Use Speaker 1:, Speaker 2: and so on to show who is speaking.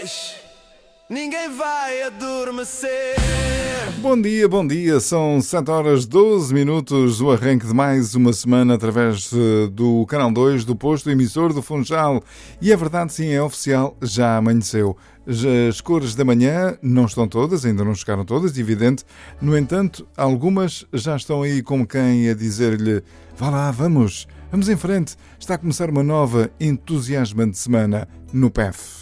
Speaker 1: 2, ninguém vai adormecer.
Speaker 2: Bom dia, são 7 horas 12 minutos, o arranque de mais uma semana através do Canal 2 do posto emissor do Funchal. E é verdade, sim, é oficial, já amanheceu. As cores da manhã não estão todas, ainda não chegaram todas, evidente. No entanto, algumas já estão aí como quem a dizer-lhe: vá lá, vamos em frente. Está a começar uma nova entusiasmante semana no PEF.